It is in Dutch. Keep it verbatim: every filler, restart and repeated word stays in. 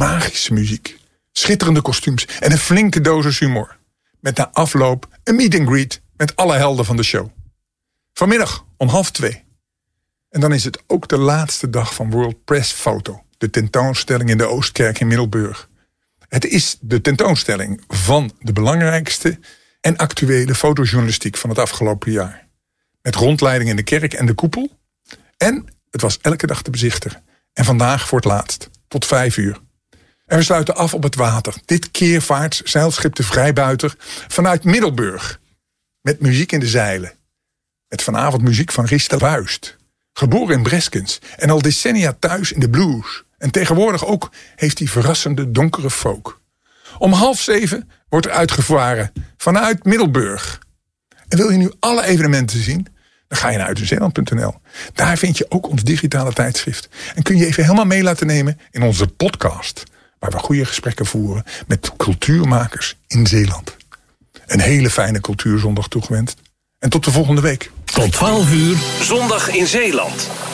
magische muziek, schitterende kostuums en een flinke dosis humor. Met na afloop een meet and greet met alle helden van de show. Vanmiddag om half twee. En dan is het ook de laatste dag van World Press Photo. De tentoonstelling in de Oostkerk in Middelburg. Het is de tentoonstelling van de belangrijkste en actuele fotojournalistiek van het afgelopen jaar. Met rondleiding in de kerk en de koepel. En het was elke dag te bezichtigen. En vandaag voor het laatst, tot vijf uur. En we sluiten af op het water. Dit keervaarts zeilschip de Vrijbuiter vanuit Middelburg. Met muziek in de zeilen. Met vanavond muziek van Rista Vuist. Geboren in Breskens en al decennia thuis in de blues. En tegenwoordig ook heeft hij verrassende donkere folk. Om half zeven wordt er uitgevaren vanuit Middelburg. En wil je nu alle evenementen zien? Dan ga je naar uit in zeeland punt n l. Daar vind je ook ons digitale tijdschrift. En kun je even helemaal mee laten nemen in onze podcast. Waar we goede gesprekken voeren met cultuurmakers in Zeeland. Een hele fijne cultuurzondag toegewenst. En tot de volgende week. Tot twaalf uur, zondag in Zeeland.